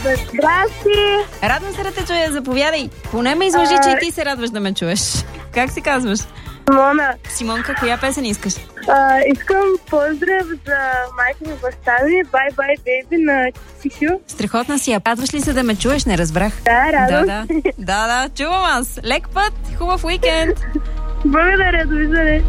Здрасти! Радвам се да те чуя, заповядай. Поне ме излъжи, че и ти се радваш да ме чуеш. Как се казваш? Симона. Симонка, коя песен искаш? Искам поздрав за майка ми, баща ми, Bye Bye Baby на Чичичу. Страхотна си. Радваш ли се да ме чуеш? Не разбрах. Да, радвам. Да, чувам аз. Лек път, хубав уикенд. Благодаря, довиждане.